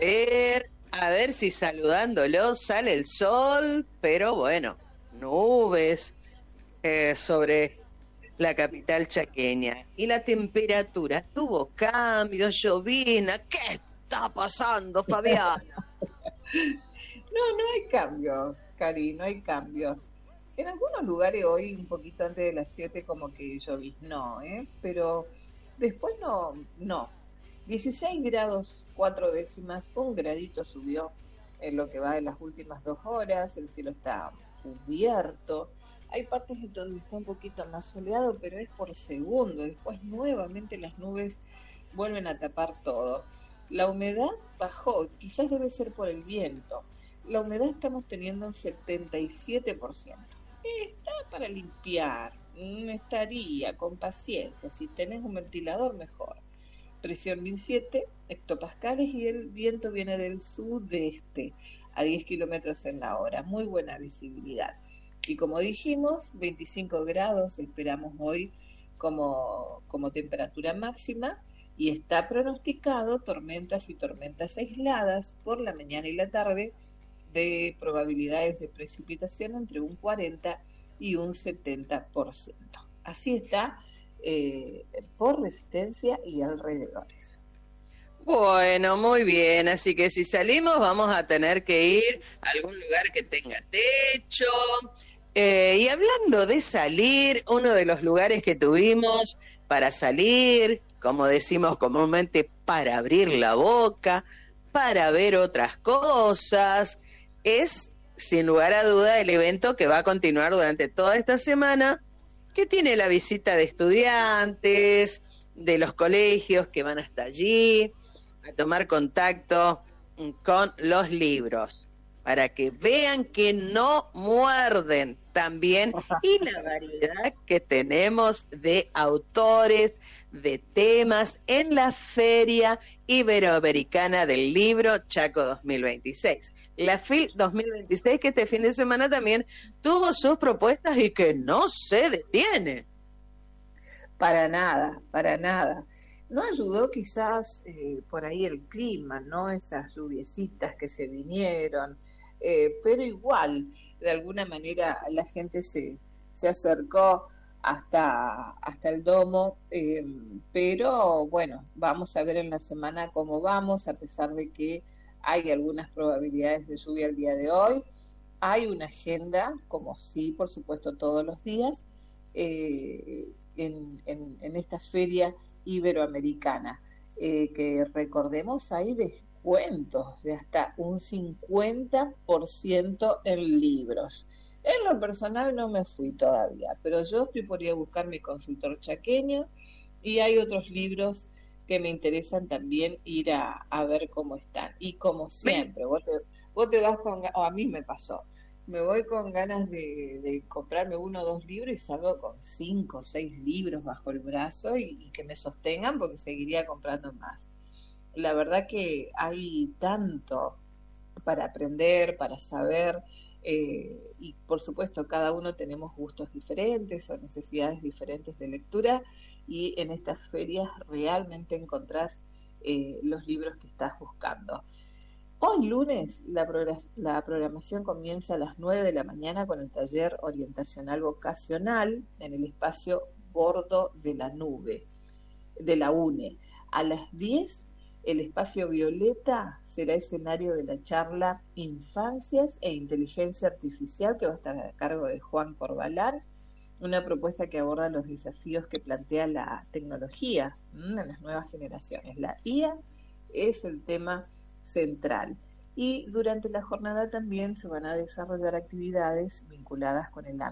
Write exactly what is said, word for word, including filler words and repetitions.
ver, a ver si saludándolo sale el sol, pero bueno, nubes eh, sobre la capital chaqueña. Y la temperatura tuvo cambios, llovizna. ¿Qué está pasando, Fabiana? No, no hay cambios, Cari, no hay cambios. En algunos lugares hoy, un poquito antes de las siete como que lloviznó, ¿eh? Pero después no, no. dieciséis grados, cuatro décimas, un gradito subió en lo que va de las últimas dos horas, el cielo está cubierto. Hay partes en donde está un poquito más soleado, pero es por segundo. Después nuevamente las nubes vuelven a tapar todo. La humedad bajó, quizás debe ser por el viento. La humedad estamos teniendo un setenta y siete por ciento. Está para limpiar, mm, estaría con paciencia. Si tenés un ventilador, mejor. Presión mil siete hectopascales y el viento viene del sudeste a diez kilómetros en la hora. Muy buena visibilidad. Y como dijimos, veinticinco grados esperamos hoy como, como temperatura máxima y está pronosticado tormentas y tormentas aisladas por la mañana y la tarde de probabilidades de precipitación entre un cuarenta y un setenta por ciento. Así está eh, por Resistencia y alrededores. Bueno, muy bien, así que si salimos vamos a tener que ir a algún lugar que tenga techo. Eh, y hablando de salir, uno de los lugares que tuvimos para salir, como decimos comúnmente, para abrir la boca, para ver otras cosas, es, sin lugar a duda, el evento que va a continuar durante toda esta semana, que tiene la visita de estudiantes, de los colegios que van hasta allí, a tomar contacto con los libros, para que vean que no muerden también, y la variedad que tenemos de autores, de temas en la Feria Iberoamericana del Libro Chaco dos mil veintiséis. La F I L dos mil veintiséis, que este fin de semana también tuvo sus propuestas y que no se detiene. Para nada, para nada. No ayudó quizás eh, por ahí el clima, ¿no? Esas lluviecitas que se vinieron, eh, pero igual, de alguna manera, la gente se, se acercó hasta, hasta el domo, eh, pero bueno, vamos a ver en la semana cómo vamos, a pesar de que hay algunas probabilidades de lluvia el día de hoy. Hay una agenda, como sí, por supuesto, todos los días, eh, en, en, en esta feria iberoamericana, eh, que recordemos hay descuentos de hasta un cincuenta por ciento en libros. En lo personal no me fui todavía, pero yo estoy por ir a buscar mi consultor chaqueño y hay otros libros que me interesan también ir a, a ver cómo están. Y como siempre, vos te, vos te vas con, o a mí me pasó, me voy con ganas de, de comprarme uno o dos libros y salgo con cinco o seis libros bajo el brazo y, y que me sostengan porque seguiría comprando más. La verdad que hay tanto para aprender, para saber, eh, y por supuesto cada uno tenemos gustos diferentes o necesidades diferentes de lectura, y en estas ferias realmente encontrás eh, los libros que estás buscando. Hoy lunes la, progr- la programación comienza a las nueve de la mañana con el taller orientacional vocacional en el espacio Bordo de la Nube, de la UNE. A las diez el espacio Violeta será escenario de la charla Infancias e Inteligencia Artificial, que va a estar a cargo de Juan Corbalán, una propuesta que aborda los desafíos que plantea la tecnología ¿m? en las nuevas generaciones. La I A es el tema central. Y durante la jornada también se van a desarrollar actividades vinculadas con el